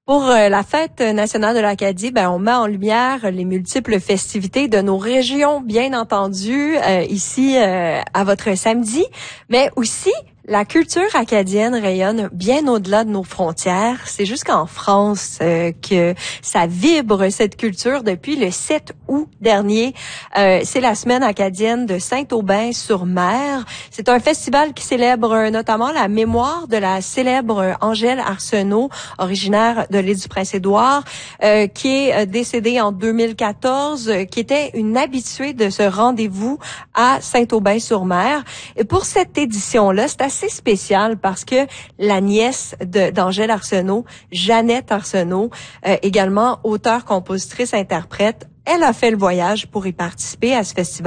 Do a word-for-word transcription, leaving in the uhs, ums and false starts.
Pour euh, la fête nationale de l'Acadie, ben on met en lumière les multiples festivités de nos régions, bien entendu, euh, ici euh, à votre samedi, mais aussi la culture acadienne rayonne bien au-delà de nos frontières. C'est jusqu'en France euh, que ça vibre, cette culture, depuis le sept août dernier. Euh, c'est la semaine acadienne de Saint-Aubin-sur-Mer. C'est un festival qui célèbre notamment la mémoire de la célèbre Angèle Arsenault, originaire de l'île du Prince-Édouard, euh, qui est décédée en deux mille quatorze, euh, qui était une habituée de ce rendez-vous à Saint-Aubin-sur-Mer. Et pour cette édition-là, c'est assez spécial parce que la nièce de, d'Angèle Arsenault, Jeannette Arsenault, euh, également auteure, compositrice, interprète, elle a fait le voyage pour y participer à ce festival.